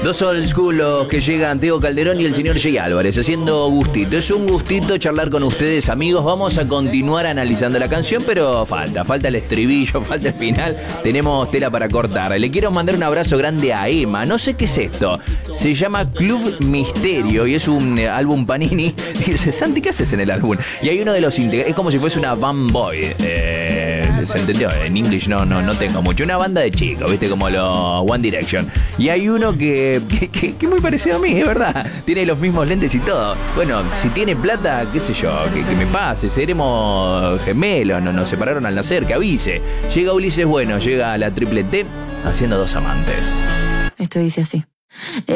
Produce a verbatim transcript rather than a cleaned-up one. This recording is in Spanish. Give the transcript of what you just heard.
Dos old school los que llegan, Tego Calderón y el señor Jay Álvarez, haciendo gustito. Es un gustito charlar con ustedes, amigos. Vamos a continuar analizando la canción, pero falta, falta el estribillo, falta el final. Tenemos tela para cortar. Le quiero mandar un abrazo grande a Emma. No sé qué es esto. Se llama Club Misterio y es un eh, álbum Panini. Y dice, Santi, ¿qué haces en el álbum? Y hay uno de los integrantes, es como si fuese una Van Boy. Eh, ¿Se entendió? En English no, no, no tengo mucho. Una banda de chicos, ¿viste? Como los One Direction. Y hay uno que Que, que, que muy parecido a mí, es verdad. Tiene los mismos lentes y todo. Bueno, si tiene plata, qué sé yo, que, que me pase. Seremos gemelos, no, nos separaron al nacer, que avise. Llega Ulises Bueno, llega la Triple T haciendo Dos Amantes. Esto dice así.